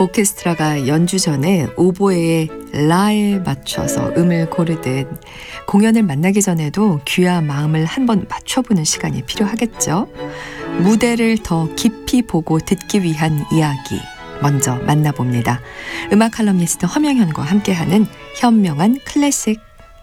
오케스트라가 연주 전에 오보에의 라에 맞춰서 음을 고르듯 공연을 만나기 전에도 귀와 마음을 한번 맞춰보는 시간이 필요하겠죠. 무대를 더 깊이 보고 듣기 위한 이야기 먼저 만나봅니다. 음악 칼럼니스트 허명현과 함께하는 현명한 클래식.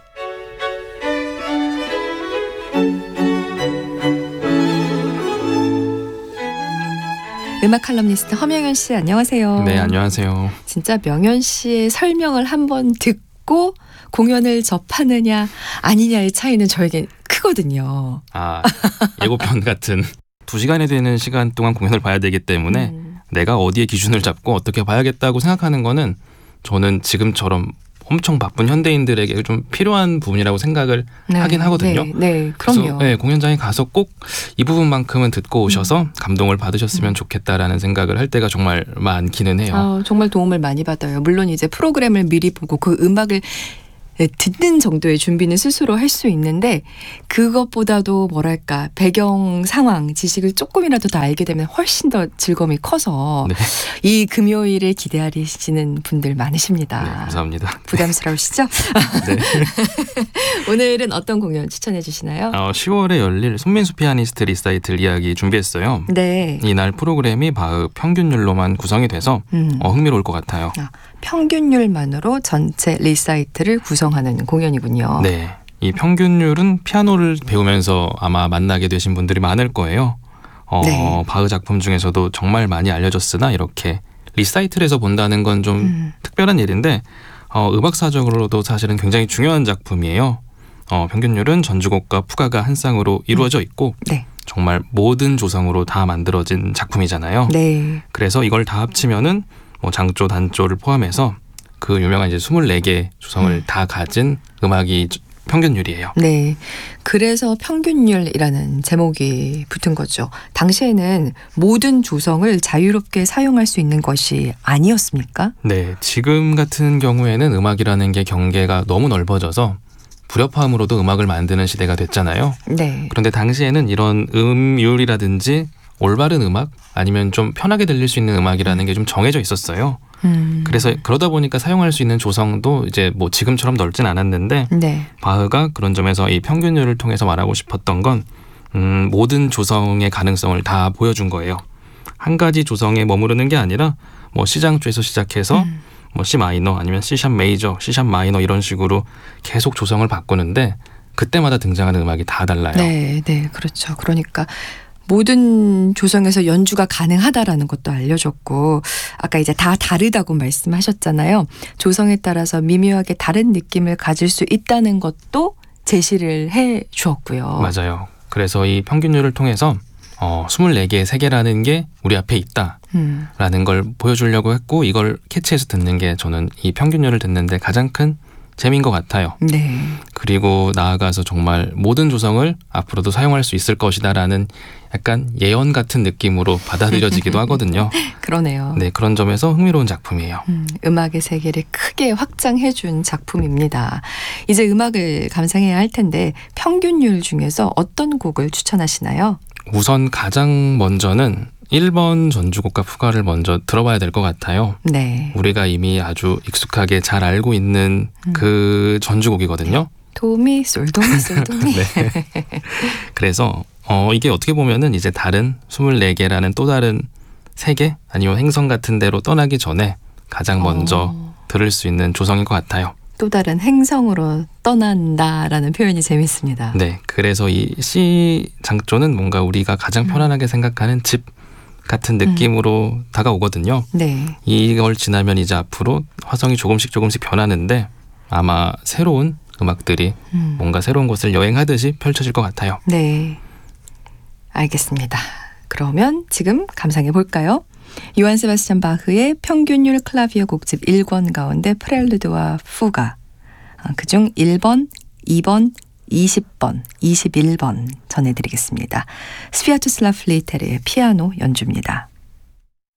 음악 칼럼니스트 허명현 씨, 안녕하세요. 네, 안녕하세요. 진짜 명현 씨의 설명을 한번 듣고 공연을 접하느냐 아니냐의 차이는 저에게 크거든요. 예고편 같은 2시간에 되는 시간 동안 공연을 봐야 되기 때문에 내가 어디에 기준을 잡고 어떻게 봐야겠다고 생각하는 거는 저는 지금처럼 엄청 바쁜 현대인들에게 좀 필요한 부분이라고 생각을 하긴 하거든요. 네, 그럼요. 그래서 공연장에 가서 꼭 이 부분만큼은 듣고 오셔서 감동을 받으셨으면 좋겠다라는 생각을 할 때가 정말 많기는 해요. 정말 도움을 많이 받아요. 물론 이제 프로그램을 미리 보고 그 음악을 듣는 정도의 준비는 스스로 할 수 있는데 그것보다도 뭐랄까 배경 상황 지식을 조금이라도 더 알게 되면 훨씬 더 즐거움이 커서 네. 이 금요일에 기대하시는 분들 많으십니다. 네, 감사합니다. 부담스러우시죠? 네. 오늘은 어떤 공연 추천해 주시나요? 10월에 열릴 손민수 피아니스트 리사이틀 이야기 준비했어요. 네. 이날 프로그램이 바흐 평균율로만 구성이 돼서 흥미로울 것 같아요. 평균율만으로 전체 리사이틀을 구성하는 공연이군요. 네, 이 평균율은 피아노를 배우면서 아마 만나게 되신 분들이 많을 거예요. 네. 바흐 작품 중에서도 정말 많이 알려졌으나 이렇게 리사이틀에서 본다는 건 좀 특별한 일인데 음악사적으로도 사실은 굉장히 중요한 작품이에요. 평균율은 전주곡과 푸가가 한 쌍으로 이루어져 있고 네. 정말 모든 조성으로 다 만들어진 작품이잖아요. 네. 그래서 이걸 다 합치면은 장조, 단조를 포함해서 그 유명한 이제 24개 조성을 다 가진 음악이 평균율이에요. 네. 그래서 평균율이라는 제목이 붙은 거죠. 당시에는 모든 조성을 자유롭게 사용할 수 있는 것이 아니었습니까? 네. 지금 같은 경우에는 음악이라는 게 경계가 너무 넓어져서 불협화음으로도 음악을 만드는 시대가 됐잖아요. 네. 그런데 당시에는 이런 음율이라든지 올바른 음악 아니면 좀 편하게 들릴 수 있는 음악이라는 게 좀 정해져 있었어요. 그래서 그러다 보니까 사용할 수 있는 조성도 이제 지금처럼 넓진 않았는데 네. 바흐가 그런 점에서 이 평균율을 통해서 말하고 싶었던 건 모든 조성의 가능성을 다 보여준 거예요. 한 가지 조성에 머무르는 게 아니라 C장조에서 시작해서 C 마이너 아니면 C샵 메이저, C샵 마이너 이런 식으로 계속 조성을 바꾸는데 그때마다 등장하는 음악이 다 달라요. 네, 네, 그렇죠. 그러니까 모든 조성에서 연주가 가능하다라는 것도 알려줬고 아까 이제 다 다르다고 말씀하셨잖아요. 조성에 따라서 미묘하게 다른 느낌을 가질 수 있다는 것도 제시를 해 주었고요. 맞아요. 그래서 이 평균율을 통해서 24개의 세계라는 게 우리 앞에 있다라는 걸 보여주려고 했고 이걸 캐치해서 듣는 게 저는 이 평균율을 듣는데 가장 큰 재미인 것 같아요. 네. 그리고 나아가서 정말 모든 조성을 앞으로도 사용할 수 있을 것이다라는 약간 예언 같은 느낌으로 받아들여지기도 하거든요. 그러네요. 네, 그런 점에서 흥미로운 작품이에요. 음악의 세계를 크게 확장해준 작품입니다. 이제 음악을 감상해야 할 텐데 평균율 중에서 어떤 곡을 추천하시나요? 우선 가장 먼저는 1번 전주곡과 푸가를 먼저 들어봐야 될 것 같아요. 네. 우리가 이미 아주 익숙하게 잘 알고 있는 그 전주곡이거든요. 도미 솔도미 솔도미. 네. 그래서 이게 어떻게 보면은 이제 다른 24개라는 또 다른 세계 아니면 행성 같은 데로 떠나기 전에 가장 먼저 들을 수 있는 조성인 것 같아요. 또 다른 행성으로 떠난다라는 표현이 재밌습니다. 네. 그래서 이 C 장조는 뭔가 우리가 가장 편안하게 생각하는 집 같은 느낌으로 다가오거든요. 네. 이걸 지나면 이제 앞으로 화성이 조금씩 변하는데 아마 새로운 음악들이 뭔가 새로운 곳을 여행하듯이 펼쳐질 것 같아요. 네. 알겠습니다. 그러면 지금 감상해 볼까요? 요한 세바스찬 바흐의 평균율 클라비어 곡집 1권 가운데 프렐루드와 푸가 그중 1번, 2번, 20번, 21번 전해드리겠습니다. 스피아투슬라 플리테르의 피아노 연주입니다.